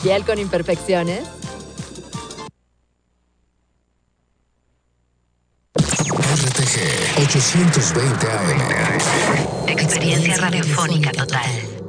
¿Piel con imperfecciones? RTG 820 AM. Experiencia radiofónica total.